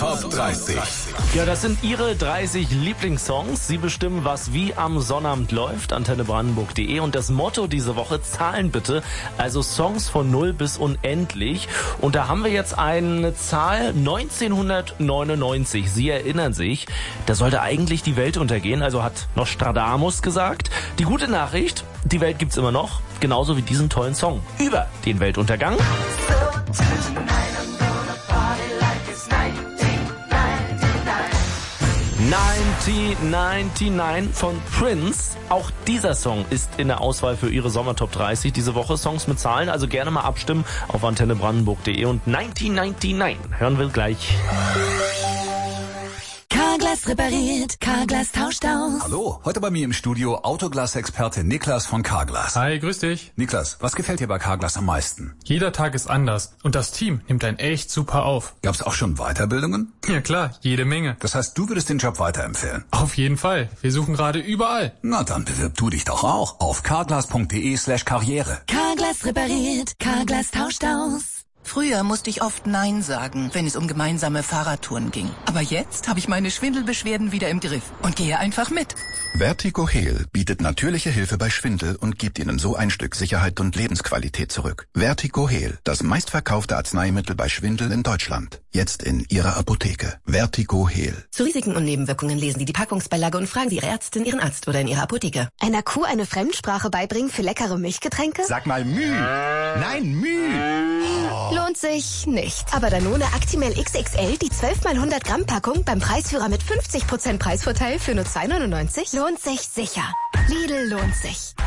Top 30. Ja, das sind Ihre 30 Lieblingssongs. Sie bestimmen, was wie am Sonnabend läuft. AntenneBrandenburg.de. Und das Motto diese Woche: Zahlen bitte. Also Songs von 0 bis unendlich. Und da haben wir jetzt eine Zahl: 1999. Sie erinnern sich, da sollte eigentlich die Welt untergehen. Also hat Nostradamus gesagt. Die gute Nachricht: die Welt gibt's immer noch. Genauso wie diesen tollen Song über den Weltuntergang. 1999 von Prince. Auch dieser Song ist in der Auswahl für Ihre Sommertop 30 diese Woche. Songs mit Zahlen, also gerne mal abstimmen auf AntenneBrandenburg.de. Und 1999 hören wir gleich. Carglass repariert, Carglass tauscht aus. Hallo, heute bei mir im Studio Autoglas-Experte Niklas von Carglass. Hi, grüß dich. Niklas, was gefällt dir bei Carglass am meisten? Jeder Tag ist anders und das Team nimmt einen echt super auf. Gab's auch schon Weiterbildungen? Ja klar, jede Menge. Das heißt, du würdest den Job weiterempfehlen? Auf jeden Fall. Wir suchen gerade überall. Na, dann bewirb du dich doch auch auf carglass.de/karriere. Carglass repariert, Carglass tauscht aus. Früher musste ich oft Nein sagen, wenn es um gemeinsame Fahrradtouren ging. Aber jetzt habe ich meine Schwindelbeschwerden wieder im Griff und gehe einfach mit. Vertigo Heal bietet natürliche Hilfe bei Schwindel und gibt Ihnen so ein Stück Sicherheit und Lebensqualität zurück. Vertigo Heal, das meistverkaufte Arzneimittel bei Schwindel in Deutschland. Jetzt in Ihrer Apotheke. Vertigo Heal. Zu Risiken und Nebenwirkungen lesen Sie die Packungsbeilage und fragen Sie Ihre Ärztin, Ihren Arzt oder in Ihrer Apotheke. Einer Kuh eine Fremdsprache beibringen für leckere Milchgetränke? Sag mal Müh. Nein, Müh. Lohnt sich nicht. Aber Danone Actimel XXL, die 12 mal 100 Gramm Packung beim Preisführer mit 50% Preisvorteil für nur 2,99? Lohnt sich sicher. Lidl lohnt sich.